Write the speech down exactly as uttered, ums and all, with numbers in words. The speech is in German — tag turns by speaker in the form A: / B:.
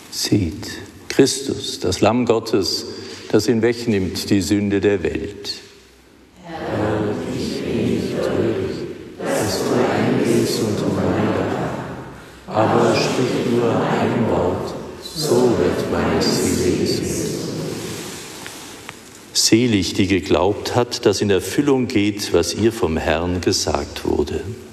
A: Sieht, Christus, das Lamm Gottes, das hinwegnimmt die Sünde der Welt.
B: Herr, ich bin nicht würdig, dass du eingehst unter meine Dach, aber sprich nur ein Wort, so wird meine Seele gesund.
A: Selig, die geglaubt hat, dass in Erfüllung geht, was ihr vom Herrn gesagt wurde.